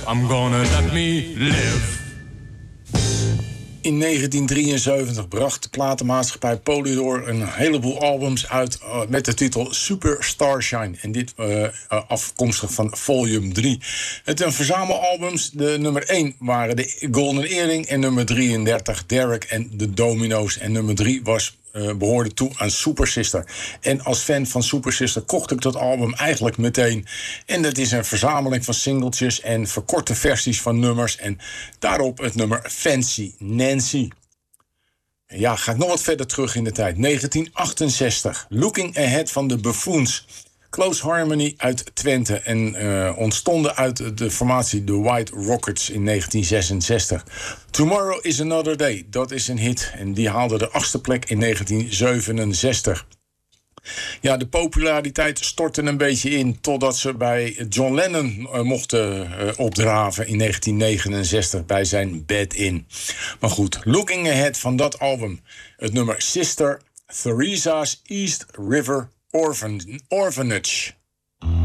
I'm gonna let me live. In 1973 bracht de platenmaatschappij Polydor een heleboel albums uit met de titel Super Starshine. En dit afkomstig van volume 3. Het zijn verzamelalbums. De nummer 1 waren de Golden Earring en nummer 33 Derek en de Domino's. En nummer 3 behoorde toe aan Super Sister. En als fan van Super Sister kocht ik dat album eigenlijk meteen. En dat is een verzameling van singeltjes en verkorte versies van nummers. En daarop het nummer Fancy Nancy. Ja, ga ik nog wat verder terug in de tijd. 1968. Looking Ahead van de Buffoons. Close Harmony uit Twente en ontstonden uit de formatie The White Rockets in 1966. Tomorrow is Another Day, dat is een hit en die haalde de 8e plek in 1967. Ja, de populariteit stortte een beetje in totdat ze bij John Lennon mochten opdraven in 1969 bij zijn Bed In. Maar goed, Looking Ahead van dat album, het nummer Sister Theresa's East River Orphanage.